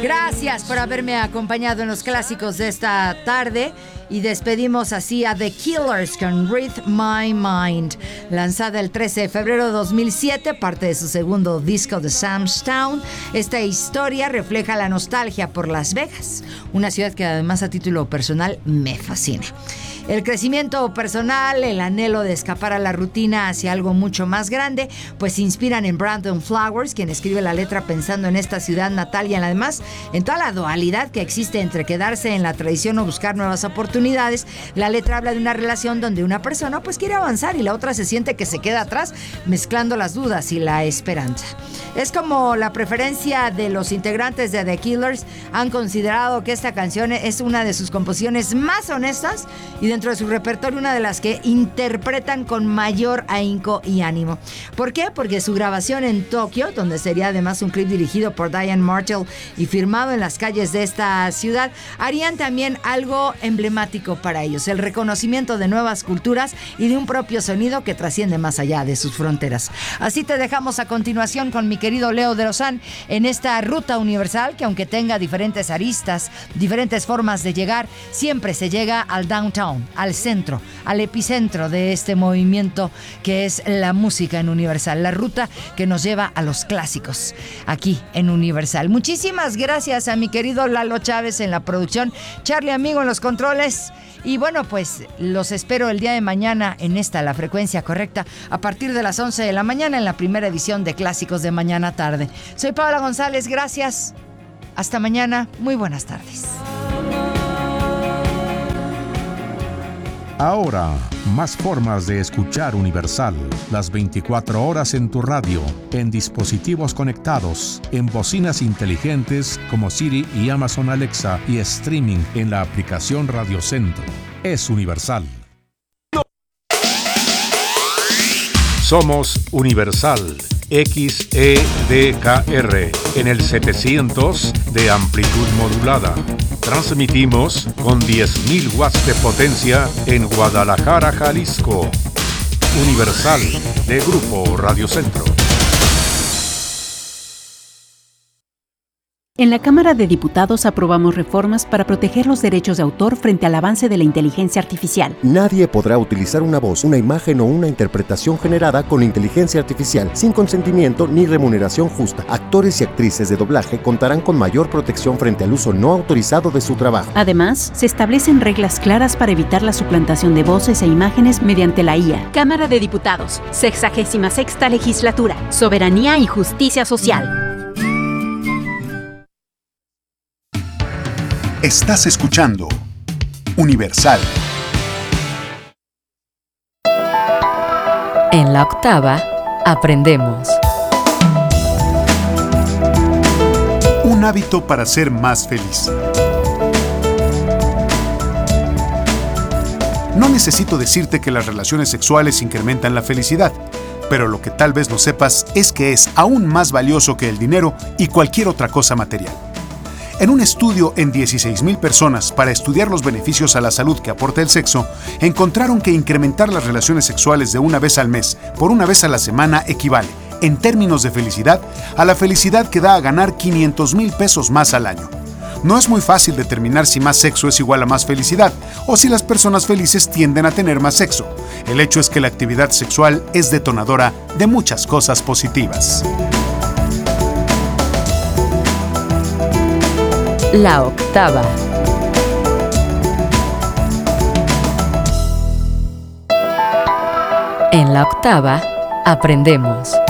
Gracias por haberme acompañado en los clásicos de esta tarde. Y despedimos así a The Killers con Read My Mind, lanzada el 13 de febrero de 2007, parte de su segundo disco de Sam's Town. Esta historia refleja la nostalgia por Las Vegas, una ciudad que además a título personal me fascina. El crecimiento personal, el anhelo de escapar a la rutina hacia algo mucho más grande, pues se inspiran en Brandon Flowers, quien escribe la letra pensando en esta ciudad natal y además en toda la dualidad que existe entre quedarse en la tradición o buscar nuevas oportunidades. La letra habla de una relación donde una persona pues quiere avanzar y la otra se siente que se queda atrás, mezclando las dudas y la esperanza. Es como la preferencia de los integrantes de The Killers han considerado que esta canción es una de sus composiciones más honestas y dentro de su repertorio una de las que interpretan con mayor ahínco y ánimo. ¿Por qué? Porque su grabación en Tokio, donde sería además un clip dirigido por Diane Martel y firmado en las calles de esta ciudad, harían también algo emblemático para ellos, el reconocimiento de nuevas culturas y de un propio sonido que trasciende más allá de sus fronteras. Así te dejamos a continuación con mi querido Leo de Lozán en esta ruta universal que, aunque tenga diferentes aristas, diferentes formas de llegar, siempre se llega al downtown, al centro, al epicentro de este movimiento que es la música en Universal, la ruta que nos lleva a los clásicos aquí en Universal. Muchísimas gracias a mi querido Lalo Chávez en la producción, Charlie Amigo en los controles. Y bueno, pues los espero el día de mañana en la frecuencia correcta, a partir de las 11 de la mañana en la primera edición de Clásicos de Mañana Tarde. Soy Paola González, gracias. Hasta mañana, muy buenas tardes. Ahora, más formas de escuchar Universal. Las 24 horas en tu radio, en dispositivos conectados, en bocinas inteligentes como Siri y Amazon Alexa y streaming en la aplicación Radio Centro. Es Universal. Somos Universal XEDKR en el 700 de amplitud modulada. Transmitimos con 10.000 watts de potencia en Guadalajara, Jalisco. Universal de Grupo Radio Centro. En la Cámara de Diputados aprobamos reformas para proteger los derechos de autor frente al avance de la inteligencia artificial. Nadie podrá utilizar una voz, una imagen o una interpretación generada con inteligencia artificial sin consentimiento ni remuneración justa. Actores y actrices de doblaje contarán con mayor protección frente al uso no autorizado de su trabajo. Además, se establecen reglas claras para evitar la suplantación de voces e imágenes mediante la IA. Cámara de Diputados, 66ª Legislatura, Soberanía y Justicia Social. Estás escuchando Universal. En la octava, aprendemos. Un hábito para ser más feliz. No necesito decirte que las relaciones sexuales incrementan la felicidad, pero lo que tal vez no sepas es que es aún más valioso que el dinero y cualquier otra cosa material. En un estudio en 16,000 personas para estudiar los beneficios a la salud que aporta el sexo, encontraron que incrementar las relaciones sexuales de una vez al mes por una vez a la semana equivale, en términos de felicidad, a la felicidad que da a ganar 500,000 pesos más al año. No es muy fácil determinar si más sexo es igual a más felicidad o si las personas felices tienden a tener más sexo. El hecho es que la actividad sexual es detonadora de muchas cosas positivas. La octava. En la octava, aprendemos.